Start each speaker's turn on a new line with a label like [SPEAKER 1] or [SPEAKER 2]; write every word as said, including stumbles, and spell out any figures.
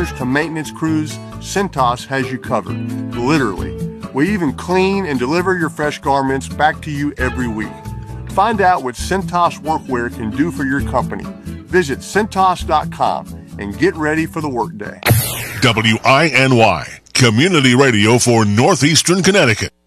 [SPEAKER 1] repairs to maintenance crews, Cintas has you covered. Literally. We even clean and deliver your fresh garments back to you every week. Find out what Cintas Workwear can do for your company. Visit Cintas dot com and get ready for the workday.
[SPEAKER 2] W I N Y, Community Radio for Northeastern Connecticut.